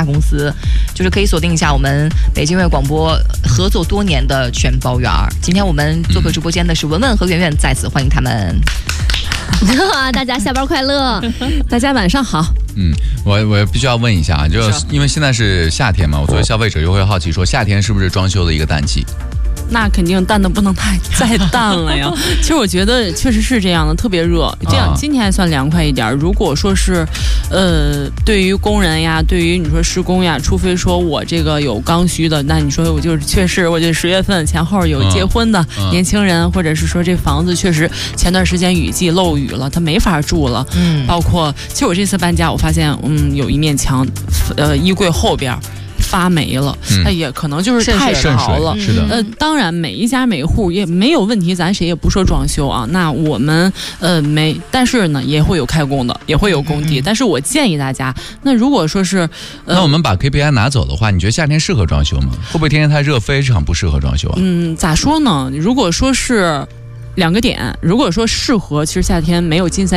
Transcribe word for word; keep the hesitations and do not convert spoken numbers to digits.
大公司，就是可以锁定一下我们北京卫广播合作多年的全包园。今天我们做客直播间的是文文和圆圆，再次欢迎他们。 大家下班快乐， 大家晚上好。 嗯，我我必须要问一下，就是因为现在是夏天嘛，我作为消费者又会好奇说，夏天是不是装修的一个淡季？ 那肯定淡的不能太再淡了呀。其实我觉得确实是这样的，特别热。这样今天还算凉快一点。如果说是，呃，对于工人呀，对于你说施工呀，除非说我这个有刚需的，那你说我就是确实，我觉得十月份前后有结婚的年轻人，嗯、或者是说这房子确实前段时间雨季漏雨了，它没法住了。嗯，包括其实我这次搬家，我发现嗯有一面墙，呃衣柜后边发霉了，那、嗯、也可能就是太潮了。 是的， 呃，当然每一家每户也没有问题，咱谁也不说装修啊。那我们呃没，但是呢也会有开工的，也会有工地。嗯、但是我建议大家，那如果说是，呃、 那我们把 K P I 拿走的话，你觉得夏天适合装修吗？会不会天天太热，非常不适合装修啊？ 嗯，咋说呢？如果说是两个点，如果说适合，其实夏天没有金三